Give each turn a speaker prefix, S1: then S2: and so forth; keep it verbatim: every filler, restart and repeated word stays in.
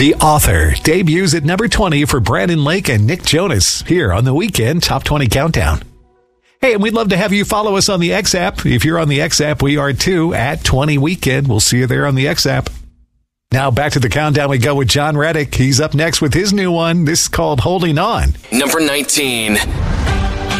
S1: The Author debuts at number twenty for Brandon Lake and Nick Jonas here on the Weekend Top twenty Countdown. Hey, and we'd love to have you follow us on the X app. If you're on the X app, we are too, at twenty Weekend. We'll see you there on the X app. Now back to the countdown we go with John Reddick. He's up next with his new one. This is called Holding On.
S2: Number nineteen.